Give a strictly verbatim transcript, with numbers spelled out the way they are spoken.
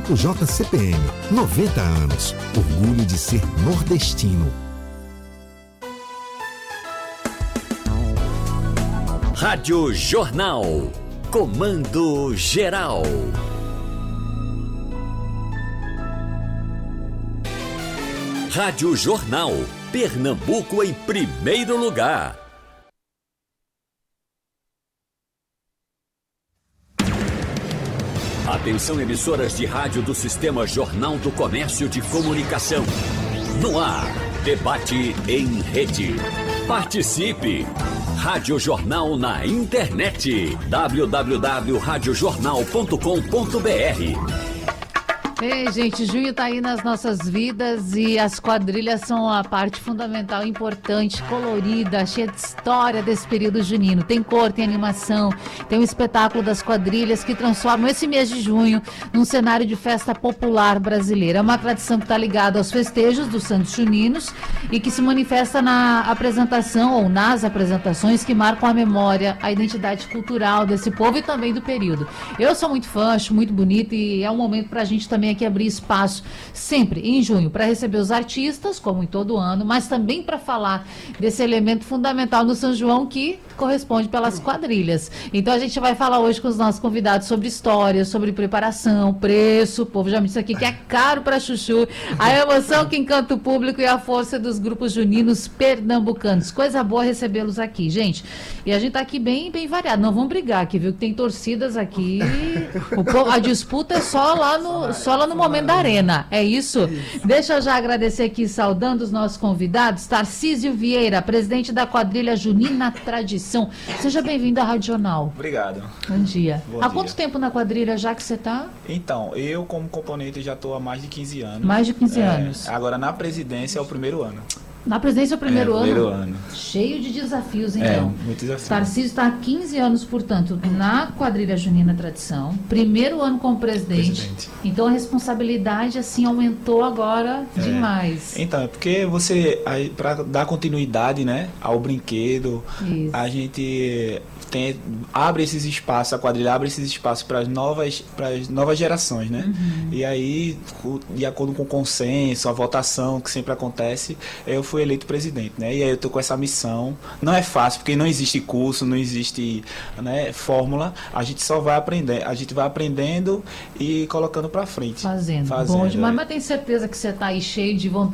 Grupo J C P M, noventa anos. Orgulho de ser nordestino. Rádio Jornal. Comando Geral. Rádio Jornal. Pernambuco em primeiro lugar. Atenção, emissoras de rádio do Sistema Jornal do Comércio de Comunicação. No ar, debate em rede. Participe! Rádio Jornal na internet. w w w ponto rádio jornal ponto com ponto b r. Ei, gente, junho tá aí nas nossas vidas e as quadrilhas são a parte fundamental, importante, colorida, cheia de história desse período junino. Tem cor, tem animação, tem um espetáculo das quadrilhas que transformam esse mês de junho num cenário de festa popular brasileira. É uma tradição que está ligada aos festejos dos santos juninos e que se manifesta na apresentação ou nas apresentações que marcam a memória, a identidade cultural desse povo e também do período. Eu sou muito fã, acho muito bonito e é um momento para a gente também aqui abrir espaço sempre em junho para receber os artistas, como em todo ano, mas também para falar desse elemento fundamental no São João que corresponde pelas quadrilhas. Então a gente vai falar hoje com os nossos convidados sobre história, sobre preparação, preço. O povo já me disse aqui que é caro para chuchu, a emoção que encanta o público e a força dos grupos juninos pernambucanos. Coisa boa recebê-los aqui, gente. E a gente tá aqui bem, bem variado. Não vamos brigar aqui, viu? Que tem torcidas aqui. O povo, a disputa é só lá no só lá no momento da arena. É isso? Deixa eu já agradecer aqui, saudando os nossos convidados. Tarcísio Vieira, presidente da quadrilha Junina Tradição. Seja bem-vindo à Rádio Jornal. Obrigado. Bom dia. Bom há dia. quanto tempo na quadrilha já que você está? Então, eu como componente já estou há mais de quinze anos. Mais de quinze É, anos. Agora na presidência é o primeiro ano. Na presidência é o primeiro É, ano? primeiro ano. Cheio de desafios, É, então. muito desafio. Tarcísio está há quinze anos, portanto, na quadrilha Junina Tradição. Primeiro ano como presidente. Presidente. Então a responsabilidade, assim, aumentou agora É. demais. Então, é porque você, para dar continuidade, né, ao brinquedo, Isso. a gente tem, abre esses espaços, a quadrilha abre esses espaços para as novas, para as novas gerações, né? Uhum. E aí, o- de acordo com o consenso, a votação que sempre acontece, eu fui eleito presidente, né? E aí eu tô com essa missão. Não é fácil, porque não existe curso, não existe, né, fórmula. A gente só vai aprender, a gente vai aprendendo e colocando para frente. Fazendo. Fazendo, Bom demais, é. mas tem certeza que você está aí cheio de vontade